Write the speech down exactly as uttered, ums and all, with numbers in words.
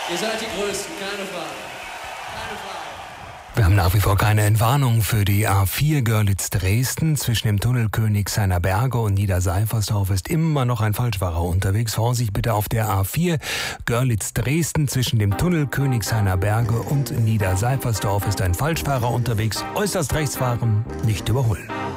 Ihr seid die Größten, keine Frage. Keine Frage. Wir haben nach wie vor keine Entwarnung für die A vier Görlitz-Dresden. Zwischen dem Tunnel Königshainer Berge und Niederseifersdorf ist immer noch ein Falschfahrer unterwegs. Vorsicht bitte auf der A vier Görlitz-Dresden. Zwischen dem Tunnel Königshainer Berge und Niederseifersdorf ist ein Falschfahrer unterwegs. Äußerst rechts fahren, nicht überholen.